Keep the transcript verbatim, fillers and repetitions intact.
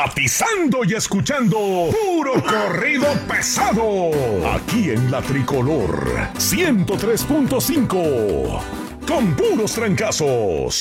sintonizando y escuchando puro corrido pesado. Aquí en La Tricolor ciento tres punto cinco. Con puros trancazos.